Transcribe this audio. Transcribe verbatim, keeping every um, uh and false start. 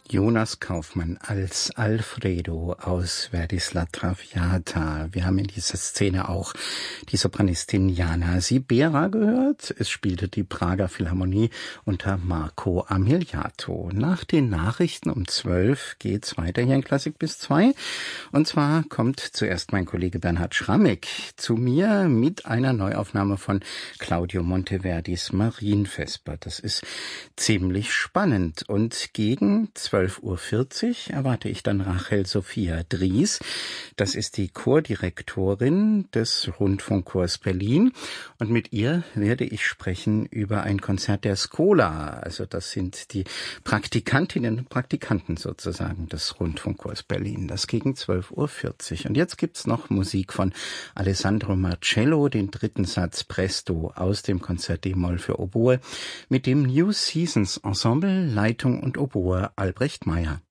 Jonas Kaufmann als Alfredo aus Verdis La Traviata. Wir haben in dieser Szene auch die Sopranistin Jana Sibera gehört. Es spielte die Prager Philharmonie unter Marco Amigliato. Nach den Nachrichten um zwölf geht's weiter hier in Klassik bis zwei. Und zwar kommt zuerst mein Kollege Bernhard Schrammeck zu mir mit einer Neuaufnahme von Claudio Monteverdis Marienvesper. Das ist ziemlich spannend. Und gegen zwölf Uhr vierzig erwarte ich dann Rachel Sophia Dries. Das ist die Chordirektorin des Rundfunkchors Berlin. Und mit ihr werde ich sprechen über ein Konzert der Schola. Also das sind die Praktikantinnen und Praktikanten sozusagen des Rundfunkchors Berlin. Das gegen zwölf Uhr vierzig. Und jetzt gibt's noch Musik von Alessandro Marcello, den dritten Satz Presto aus dem Konzert D-Moll für Oboe mit dem New Seasons Ensemble, Leitung und Oboe Albrecht Meyer.